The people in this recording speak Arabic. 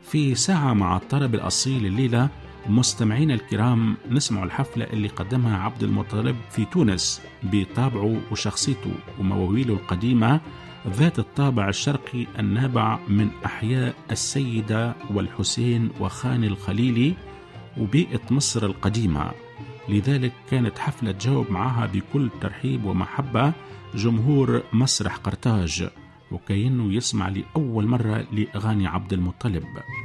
في ساعة مع الطرب الأصيل الليلة مستمعين الكرام نسمع الحفلة اللي قدمها عبد المطلب في تونس بطابعه وشخصيته ومواويله القديمة ذات الطابع الشرقي النابع من أحياء السيدة والحسين وخان الخليلي وبيئة مصر القديمة. لذلك كانت حفلة تجاوب معها بكل ترحيب ومحبة جمهور مسرح قرطاج، وكأنه يسمع لأول مرة لأغاني عبد المطلب.